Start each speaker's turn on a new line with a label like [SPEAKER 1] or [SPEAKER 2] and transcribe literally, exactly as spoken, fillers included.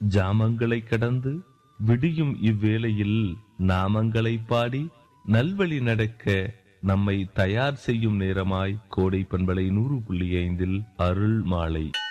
[SPEAKER 1] ஜாமங்களை கடந்து விடியும் இவ்வேளையில் நாமங்களை பாடி நல்வழி நடக்க நம்மை தயார் செய்யும் நேரமாய் கோடை பண்பலை நூறு புள்ளி ஐந்தில் அருள் மாலை.